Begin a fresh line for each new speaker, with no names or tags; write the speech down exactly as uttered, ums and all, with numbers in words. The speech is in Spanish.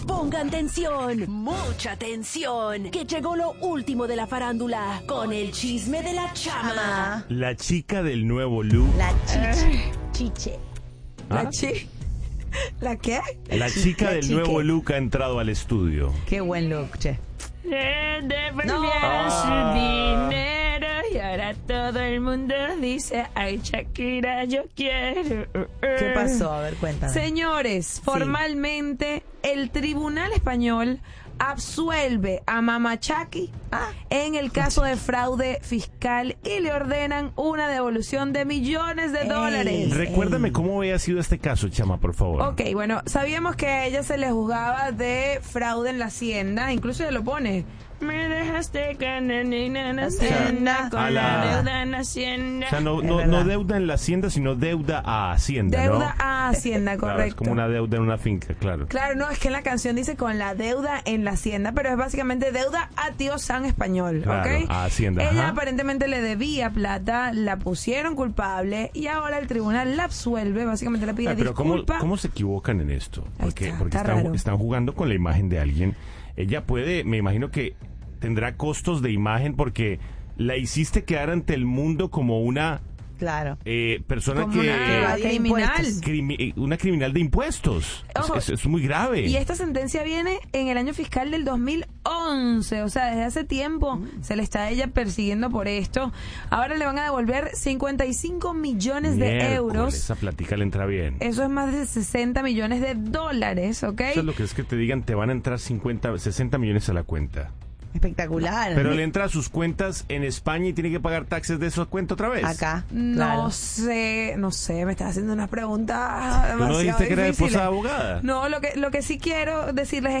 Pongan tensión, mucha tensión, que llegó lo último de la farándula con el chisme de la chama.
La chica del nuevo look.
La chiche.
Chiche.
¿Ah?
La chi... ¿La qué?
La chica
La
del
chique.
nuevo look ha entrado al estudio.
Qué buen look, che.
Le devolvieron
No.
su dinero y ahora todo el mundo dice, ay Shakira, yo quiero.
¿Qué pasó? A ver, cuéntame.
Señores, formalmente el Tribunal Español absuelve a Mama Chucky
Ah.
en el caso de fraude fiscal y le ordenan una devolución de millones de
Ey.
dólares.
Recuérdame cómo había sido este caso, chama, por favor.
Ok, bueno, sabíamos que a ella se le juzgaba de fraude en la hacienda, incluso ella lo pone. Me dejaste con la nena en la hacienda, con
a
la
la-
deuda en la hacienda.
O sea, no,
Es
no,
verdad.
no deuda en la hacienda, sino deuda a Hacienda,
Deuda
¿no?
a hacienda,
Claro,
correcto.
es como una deuda en una finca, claro.
Claro, no, es que en la canción dice con la deuda en la hacienda, pero es básicamente deuda a tío San español,
Claro,
¿ok?
a Hacienda,
Ella
ajá.
aparentemente le debía plata, la pusieron culpable y ahora el tribunal la absuelve, básicamente le pide
Ah, pero ¿cómo,
disculpa.
¿cómo se equivocan en esto?
Ahí
Porque,
está,
porque
está
están,
raro.
están jugando con la imagen de alguien. Ella puede, me imagino que tendrá costos de imagen porque la hiciste quedar ante el mundo como una
Claro.
eh, persona
Como
que...
una
evadía
criminal.
impuestos.
crimi- eh, una criminal de impuestos. Es-
Ojo.
Es, es muy grave.
Y esta sentencia viene en el año fiscal del dos mil once, o sea, desde hace tiempo se le está a ella persiguiendo por esto. Ahora le van a devolver cincuenta y cinco millones de
Miércoles,
euros.
Esa platica le entra bien.
Eso es más de sesenta millones de dólares, ¿ok?
Eso es lo que es que te digan, te van a entrar cincuenta, sesenta millones a la cuenta.
Espectacular.
Pero le entra a sus cuentas en España y tiene que pagar taxes de esa cuenta otra vez.
Acá.
No
claro.
sé, no sé, me estás haciendo unas preguntas
¿Tú no
demasiado
dijiste que era
difíciles.
esposa de abogada?
No, lo que, lo que sí quiero decirles es